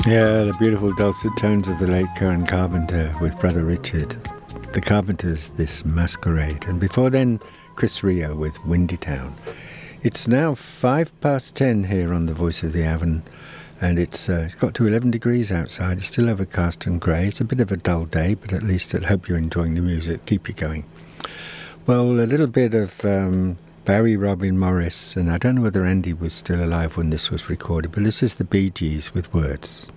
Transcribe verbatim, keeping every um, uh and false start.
Yeah, the beautiful dulcet tones of the late Karen Carpenter with Brother Richard. The Carpenters, This Masquerade. And before then, Chris Rio with Windy Town. It's now five past ten here on the Voice of the Avon, and it's uh, it's got to eleven degrees outside. It's still overcast and grey. It's a bit of a dull day, but at least I hope you're enjoying the music. Keep you going. Well, a little bit of um, Barry Robin Morris, and I don't know whether Andy was still alive when this was recorded, but this is the Bee Gees with Words.